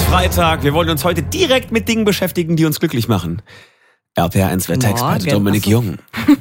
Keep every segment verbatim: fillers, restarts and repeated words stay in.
Freitag. Wir wollen uns heute direkt mit Dingen beschäftigen, die uns glücklich machen. R P R eins Wetterexperte Dominik Jung.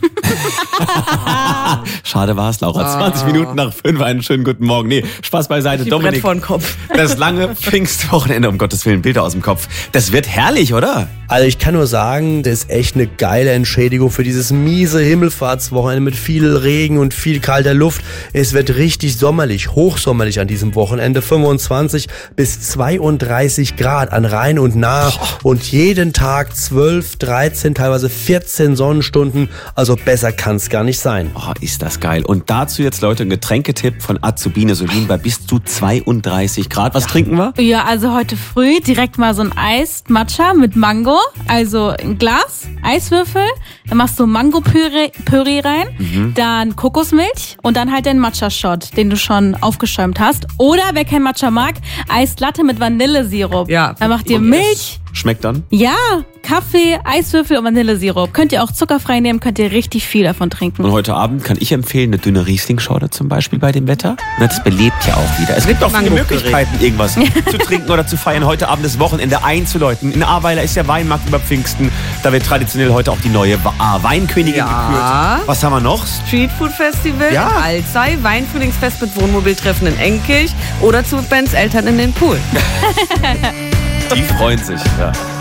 Schade war's, Laura. zwanzig Minuten nach fünf. Einen schönen guten Morgen. Nee, Spaß beiseite. Die Dominik, Brett vor den Kopf. Das lange Pfingstwochenende, um Gottes Willen, Bilder aus dem Kopf. Das wird herrlich, oder? Also ich kann nur sagen, das ist echt eine geile Entschädigung für dieses miese Himmelfahrtswochenende mit viel Regen und viel kalter Luft. Es wird richtig sommerlich, hochsommerlich an diesem Wochenende. fünfundzwanzig bis zweiunddreißig Grad an Rhein und Nah. Und jeden Tag zwölf, dreizehn, teilweise vierzehn Sonnenstunden. Also besser kann's gar nicht sein. Oh, ist das geil. Und dazu jetzt, Leute, ein Getränketipp von Azubine Solin bei bis zu zweiunddreißig Grad. Was ja. trinken wir? Ja, also heute früh direkt mal so ein Eis Matcha mit Mango. Also ein Glas, Eiswürfel, dann machst du Mango-Püree Püree rein, mhm. dann Kokosmilch und dann halt den Matcha-Shot, den du schon aufgeschäumt hast. Oder, wer kein Matcha mag, Eislatte mit Vanillesirup. Ja. Dann macht ihr Milch. Schmeckt dann? Ja, Kaffee, Eiswürfel und Vanillesirup. Könnt ihr auch zuckerfrei nehmen, könnt ihr richtig viel davon trinken. Und heute Abend kann ich empfehlen, eine dünne Riesling-Schorle zum Beispiel bei dem Wetter. Na, das belebt ja auch wieder. Es gibt auch viele Möglichkeiten, irgendwas zu trinken oder zu feiern. Heute Abend das Wochenende einzuläuten. In Ahrweiler ist ja Weinmarkt über Pfingsten. Da wird traditionell heute auch die neue Weinkönigin ja. gekürt. Was haben wir noch? Streetfood Festival, ja. Alzey, Weinfrühlingsfest mit Wohnmobiltreffen in Enkirch oder zu Bens Eltern in den Pool. Die freuen sich, ja.